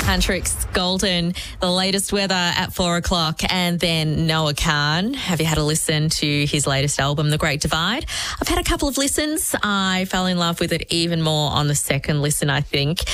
Patrick's Golden, the latest weather at 4 o'clock, and then Noah Khan. Have you had a listen to his latest album, The Great Divide? I've had a couple of listens. I fell in love with it even more on the second listen, I think.